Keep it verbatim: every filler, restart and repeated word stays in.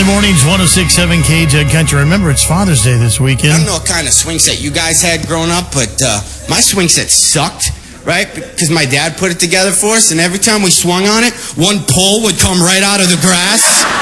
Early mornings, one oh six point seven K J Country. Remember, it's Father's Day this weekend. I don't know what kind of swing set you guys had growing up, but uh, my swing set sucked, right? Because my dad put it together for us, and every time we swung on it, one pole would come right out of the grass.